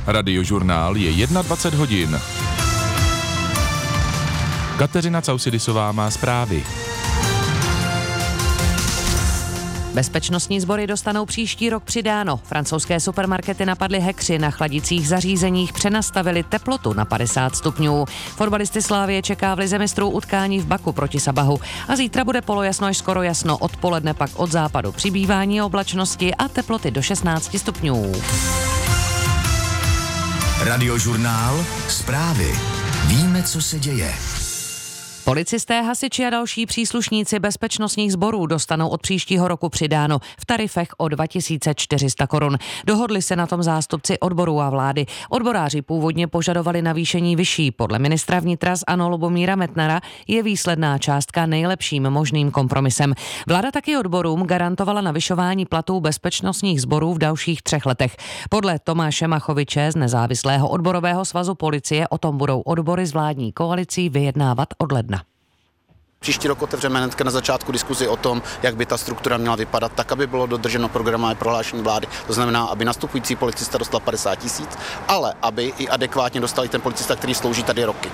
Radiožurnál je 21 hodin. Kateřina Causidisová má zprávy. Bezpečnostní sbory dostanou příští rok přidáno. Francouzské supermarkety napadly hackři na chladicích zařízeních, přenastavili teplotu na 50 stupňů. Fotbalisty Slávie čeká v lize mistrů utkání v Baku proti Sabahu. A zítra bude polojasno až skoro jasno, odpoledne pak od západu přibývání oblačnosti a teploty do 16 stupňů. Radiožurnál, zprávy. Víme, co se děje. Policisté, hasiči a další příslušníci bezpečnostních sborů dostanou od příštího roku přidáno v tarifech o 2400 korun. Dohodli se na tom zástupci odborů a vlády. Odboráři původně požadovali navýšení vyšší. Podle ministra vnitra z ANO Lubomíra Metnara je výsledná částka nejlepším možným kompromisem. Vláda taky odborům garantovala navyšování platů bezpečnostních sborů v dalších 3 letech. Podle Tomáše Machoviče z nezávislého odborového svazu policie o tom budou odbory z vládní koalicí vyjednávat od ledna. Příští rok otevřeme hnedka na začátku diskuzi o tom, jak by ta struktura měla vypadat, tak, aby bylo dodrženo programové prohlášení vlády. To znamená, aby nastupující policista dostal 50 000, ale aby i adekvátně dostal i ten policista, který slouží tady roky.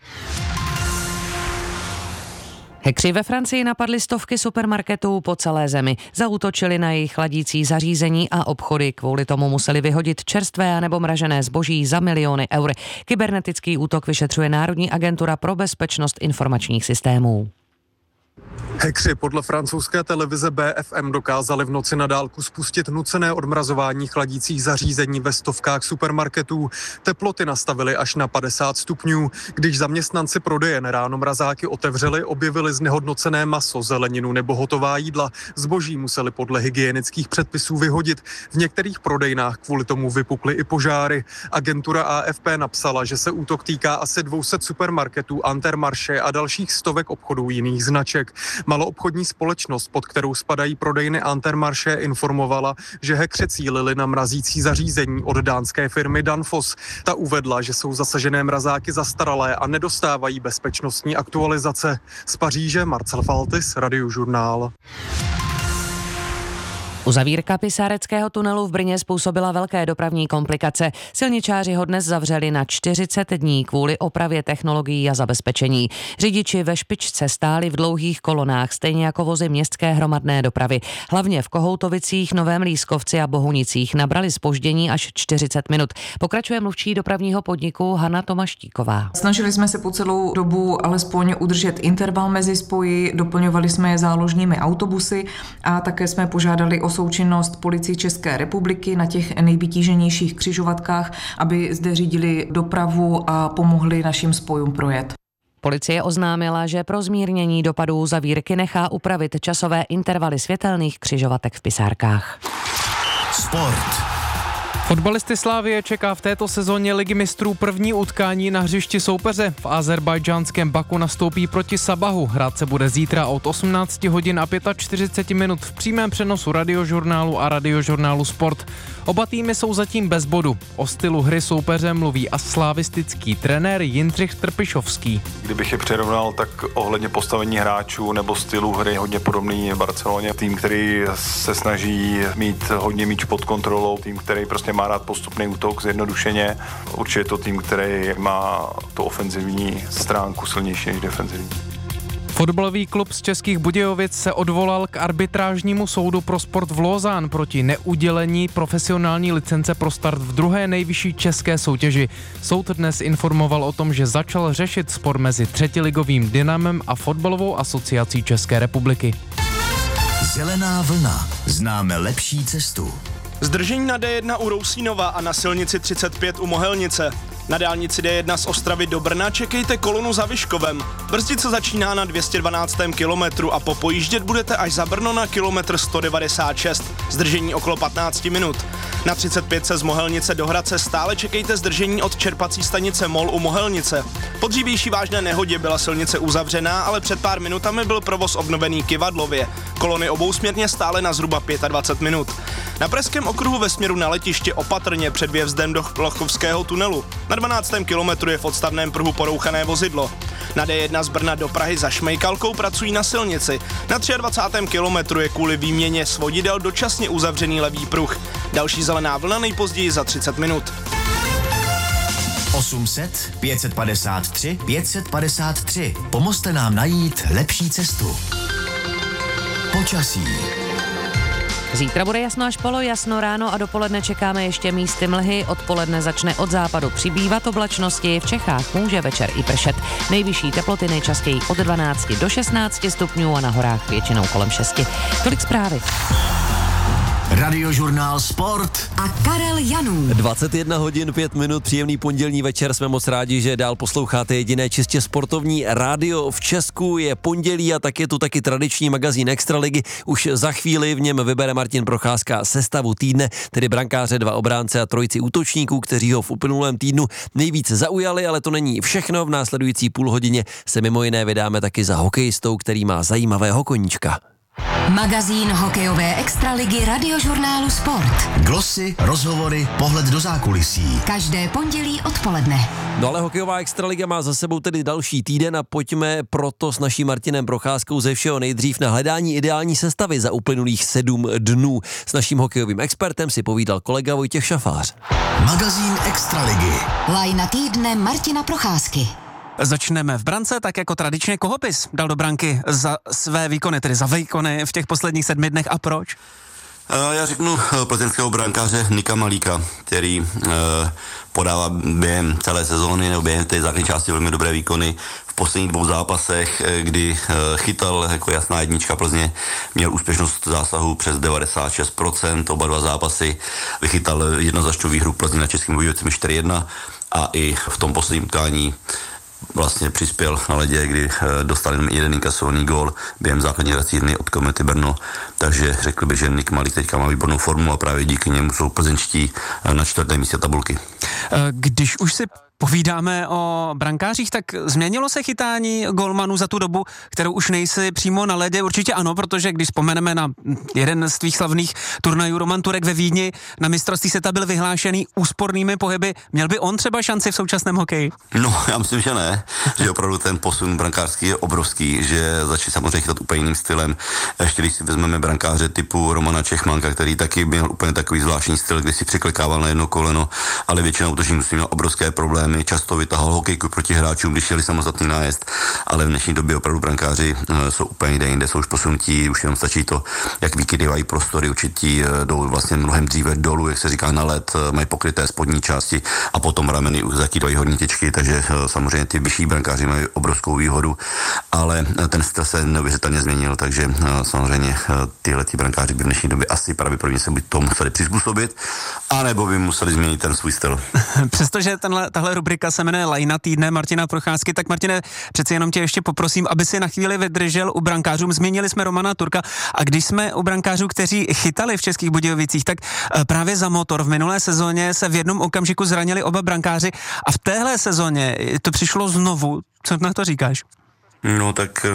Hackři ve Francii napadli stovky supermarketů po celé zemi. Zaútočili na jejich chladící zařízení a obchody. Kvůli tomu museli vyhodit čerstvé nebo mražené zboží za miliony eur. Kybernetický útok vyšetřuje Národní agentura pro bezpečnost informačních systémů. Hackři podle francouzské televize BFM dokázali v noci na dálku spustit nucené odmrazování chladících zařízení ve stovkách supermarketů. Teploty nastavili až na 50 stupňů. Když zaměstnanci prodejen ráno mrazáky otevřeli, objevili znehodnocené maso, zeleninu nebo hotová jídla. Zboží museli podle hygienických předpisů vyhodit. V některých prodejnách kvůli tomu vypukly i požáry. Agentura AFP napsala, že se útok týká asi 200 supermarketů, Intermarché a dalších stovek obchodů jiných značek. Maloobchodní společnost, pod kterou spadají prodejny Intermarché, informovala, že hackři cílili na mrazící zařízení od dánské firmy Danfoss. Ta uvedla, že jsou zasažené mrazáky zastaralé a nedostávají bezpečnostní aktualizace. Z Paříže Marcel Faltis, Radiožurnál. Uzavírka Pisáreckého tunelu v Brně způsobila velké dopravní komplikace. Silničáři ho dnes zavřeli na 40 dní kvůli opravě technologií a zabezpečení. Řidiči ve špičce stáli v dlouhých kolonách, stejně jako vozy městské hromadné dopravy. Hlavně v Kohoutovicích, Novém Lískovci a Bohunicích nabrali zpoždění až 40 minut. Pokračuje mluvčí dopravního podniku Hana Tomaštíková. Snažili jsme se po celou dobu alespoň udržet interval mezi spoji, doplňovali jsme je záložními autobusy a také jsme požádali o součinnost Policii České republiky na těch nejvytíženějších křižovatkách, aby zde řídili dopravu a pomohli našim spojům projet. Policie oznámila, že pro zmírnění dopadů zavírky nechá upravit časové intervaly světelných křižovatek v Pisárkách. Sport. Fotbalisty Slávie čeká v této sezóně Ligy mistrů první utkání na hřišti soupeře. V azerbajdžánském Baku nastoupí proti Sabahu. Hrát se bude zítra od 18 hodin a 45 minut v přímém přenosu Radiožurnálu a Radiožurnálu Sport. Oba týmy jsou zatím bez bodu. O stylu hry soupeře mluví a slavistický trenér Jindřich Trpišovský. Kdybych je přirovnal, tak ohledně postavení hráčů nebo stylu hry hodně podobný Barceloně. Tým, který se snaží mít hodně míč pod kontrolou, tým, který prostě má rád postupný útok zjednodušeně. Určitě je to tým, který má tu ofenzivní stránku silnější než defenzivní. Fotbalový klub z Českých Budějovic se odvolal k arbitrážnímu soudu pro sport v Lausanne proti neudělení profesionální licence pro start v druhé nejvyšší české soutěži. Soud dnes informoval o tom, že začal řešit spor mezi třetiligovým Dynamem a Fotbalovou asociací České republiky. Zelená vlna. Známe lepší cestu. Zdržení na D1 u Rousínova a na silnici 35 u Mohelnice. Na dálnici D1 z Ostravy do Brna čekejte kolonu za Vyškovem. Brzdit se začíná na 212. kilometru a popojíždět budete až za Brno na kilometr 196. Zdržení okolo 15 minut. Na 35 z Mohelnice do Hradce stále čekejte zdržení od čerpací stanice MOL u Mohelnice. Po dřívější vážné nehodě byla silnice uzavřená, ale před pár minutami byl provoz obnovený Kyvadlově. Kolony obousměrně stále na zhruba 25 minut. Na Pražském okruhu ve směru na letiště opatrně před vjezdem do Lochovského tunelu. Na 12. kilometru je v odstavném pruhu porouchané vozidlo. Na D1 z Brna do Prahy za Šmejkalkou pracují na silnici. Na 23. kilometru je kvůli výměně svodidel dočasně uzavřený levý pruh. Další zelená vlna nejpozději za 30 minut. 800 553 553. Pomozte nám najít lepší cestu. Počasí. Zítra bude jasno až polojasno, ráno a dopoledne čekáme ještě místy mlhy, odpoledne začne od západu přibývat oblačnosti, v Čechách může večer i pršet. Nejvyšší teploty nejčastěji od 12 do 16 stupňů a na horách většinou kolem 6. Tolik zprávy. Radiožurnál Sport a Karel Janů. 21 hodin 5 minut, příjemný pondělní večer, jsme moc rádi, že dál posloucháte jediné čistě sportovní rádio v Česku. Je pondělí a tak je tu taky tradiční magazín Extraligy. Už za chvíli v něm vybere Martin Procházka sestavu týdne, tedy brankáře, 2 obránce a trojici útočníků, kteří ho v uplynulém týdnu nejvíce zaujali, ale to není všechno. V následující půl hodině se mimo jiné vydáme taky za hokejistou, který má zajímavého koníčka. Magazín hokejové extraligy Radiožurnálu Sport. Glosy, rozhovory, pohled do zákulisí. Každé pondělí odpoledne. No ale hokejová extraliga má za sebou tedy další týden a pojďme proto s naším Martinem Procházkou ze všeho nejdřív na hledání ideální sestavy za uplynulých 7 dnů. S naším hokejovým expertem si povídal kolega Vojtěch Šafář. Magazín Extraligy. Lajna týdne Martina Procházky. Začneme v brance, tak jako tradičně, koho bys dal do branky za své výkony, tedy za výkony v těch posledních 7 dnech a proč? Já řeknu plzeňského brankáře Nika Malíka, který podává během celé sezóny nebo během té základní části velmi dobré výkony. V posledních 2 zápasech, kdy chytal jako jasná jednička Plzně, měl úspěšnost zásahu přes 96%, oba 2 zápasy vychytal jednoznačnou výhru Plzně na Českým Budějovicemi 4-1 a i v tom posledním utkání vlastně přispěl na ledě, kdy dostal jen jeden inkasovaný gól během základní hrací jedny od Komety Brno, takže řekl bych, že Nik Malík teďka má výbornou formu a právě díky němu jsou plzeňští na 4. místě tabulky. Když už si povídáme o brankářích, tak změnilo se chytání golmanů za tu dobu, kterou už nejsi přímo na ledě? Určitě ano, protože když vzpomeneme na jeden z tvých slavných turnajů, Roman Turek ve Vídni, na mistrovství světa byl vyhlášený úspornými pohyby. Měl by on třeba šanci v současném hokeji? No, já myslím, že ne. Že opravdu ten posun brankářský je obrovský, že začne samozřejmě chytat úplně jiným stylem. Ještě když si vezmeme brankáře typu Romana Čechmanka, který taky měl úplně takový zvláštní styl, kdy si přiklikával na jedno koleno, ale většinou útočníků měl obrovské problémy. Často vytahal hokejku proti hráčům, když jeli samostatný nájezd, ale v dnešní době opravdu brankáři jsou úplně jinde, jsou už posunutí, už jenom stačí to, jak vykydevají prostory, určití jdou vlastně mnohem dříve dolů, jak se říká na led, mají pokryté spodní části a potom rameny zakýdají hodně těčky, takže samozřejmě ty vyšší brankáři mají obrovskou výhodu, ale ten styl se neuvěřitelně změnil, takže samozřejmě tyhle brankáři by v dnešní době asi pravděpodobně se by to museli přizpůsobit, anebo by museli změnit ten svůj styl. Přestože tahle rubrika se jmenuje Lajna týdne Martina Procházky, tak Martine, přeci jenom tě ještě poprosím, aby si na chvíli vydržel u brankářů. Zmínili jsme Romana Turka a když jsme u brankářů, kteří chytali v Českých Budějovicích, tak právě za Motor v minulé sezóně se v jednom okamžiku zranili oba brankáři a v téhle sezóně to přišlo znovu. Co na to říkáš? No tak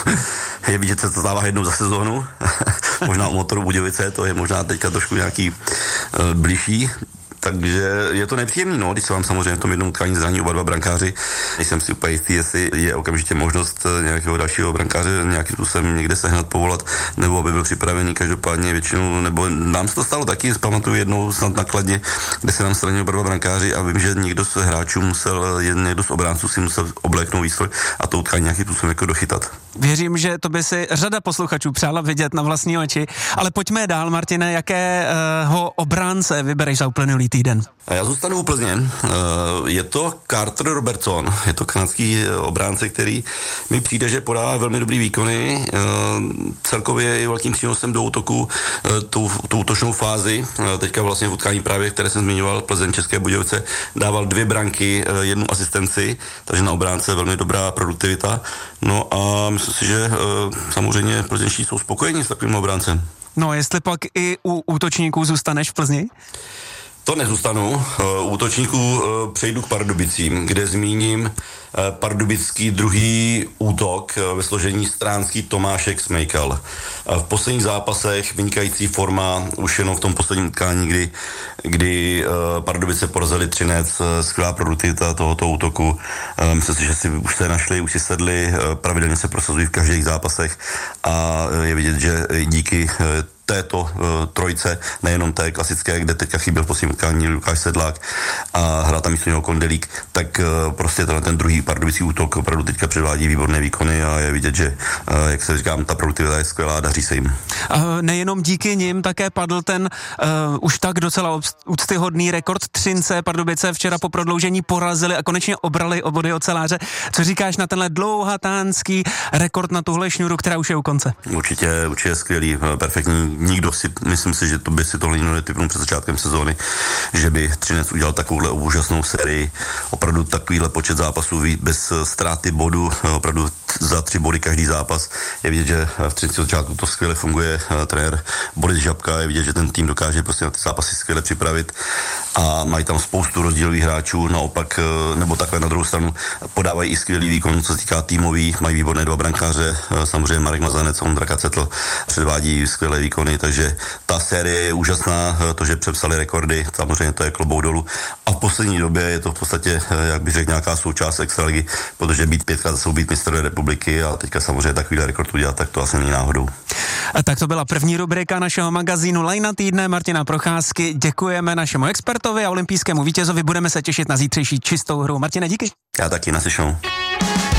je vidět, že to stává jednou za sezónu. Možná u Motoru Budějovice, to je možná teďka trošku nějaký bližší. Takže je to nepříjemný, no, když se vám samozřejmě v tom jednom utkání zraní oba 2 brankáři. Nejsem si úplně jistý, jestli je okamžitě možnost nějakého dalšího brankáře nějakým způsobem někde sehnat, povolat, nebo aby byl připravený. Každopádně většinou, nebo nám se to stalo taky, pamatuju jednou snad nakladně, kde se nám zranili oba 2 brankáři a vím, že někdo z hráčů někdo z obránců si musel obléknout výstroj a to utkání nějakým způsobem jako dochytat. Věřím, že to by si řada posluchačů přála vidět na vlastní oči, ale pojďme dál, Martine, jakého obránce vybereš za uplynulý týden? Já zůstanu u Plzně. Je to Carter Robertson, je to kanadský obránce, který mi přijde, že podává velmi dobrý výkony. Celkově je velkým přínosem do útoku tu útočnou fázi. Teďka vlastně v utkání právě, které jsem zmiňoval, Plzeň České Budějovice, dával 2 branky, 1 asistenci, takže na obránce velmi dobrá produktivita. No a myslím si, že samozřejmě plzeňští jsou spokojení s takovým obráncem. No, jestli pak i u útočníků zůstaneš v Plzni? To nezůstanu. U útočníků přejdu k Pardubicím, kde zmíním pardubický druhý útok ve složení Stránský, Tomášek, Smejkal. V posledních zápasech vynikající forma, už jenom v tom posledním utkání, kdy Pardubice porazili Třinec, skvělá produktivita tohoto útoku. Myslím si, že si už se našli, už si sedli, pravidelně se prosazují v každých zápasech a je vidět, že díky této trojce, nejenom té klasické, kde teďka chyběl v posledním utkání Lukáš Sedlák a hrál tam místo něho Kondelík, tak prostě ten druhý pardubický útok opravdu teďka předvádí výborné výkony a je vidět, že, jak se říkám, ta produktivita je skvělá a daří se jim. Nejenom díky nim také padl ten už tak docela úctyhodný rekord Třince. Pardubice včera po prodloužení porazili a konečně obrali o body oceláře. Co říkáš na tenhle dlouhatánský rekord na tuhle šňůru, která už je u konce? Určitě skvělý, perfektní. Nikdo si, myslím si, že to by si tohle netypnul před začátkem sezóny, že by Třinec udělal takovouhle úžasnou sérii, opravdu takovýhle počet zápasů bez ztráty bodu, opravdu za 3 body každý zápas. Je vidět, že v Třinci začátku to skvěle funguje, trenér Boris Žabka, je vidět, že ten tým dokáže prostě na ty zápasy skvěle připravit a mají tam spoustu rozdílových hráčů, naopak, nebo takhle na druhou stranu, podávají i skvělý výkon, co se týká týmový, mají výborné 2 brankáře, samozřejmě Marek Mazanec, Ondra Kacetl předvádí skvělé výkony, takže ta série je úžasná, to, že přepsali rekordy, samozřejmě to je klobouk dolů a v poslední době je to v podstatě, jak bych řekl, nějaká součást extraligy, protože být 5krát za sebou být mistr republiky a teďka samozřejmě takovýhle rekord udělat, tak to asi není náhodou. A tak to byla první rubrika našeho magazínu Lajna týdne Martina Procházky. Děkujeme našemu expertovi a olympijskému vítězovi, budeme se těšit na zítřejší čistou hru. Martine, díky. Já taky, naslyšenou.